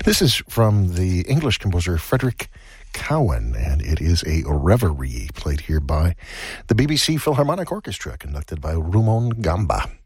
This is from the English composer Frederick Cowan, and it is a reverie played here by the BBC Philharmonic Orchestra, conducted by Rumon Gamba.